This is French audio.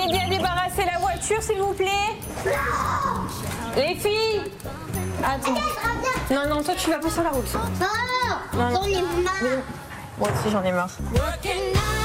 Aidez à débarrasser la voiture, s'il vous plaît. Les filles. Attends. Non, non, toi, tu vas pas sur la route. Non, j'en ai marre. Moi aussi, j'en ai marre.